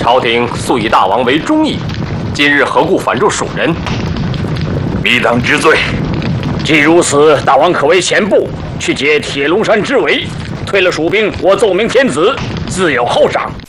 朝廷素以大王为忠义，今日何故反助蜀人？ 密党之罪。 既如此，大王可为前部去解铁龙山之围，退了蜀兵，我奏明天子，自有后赏。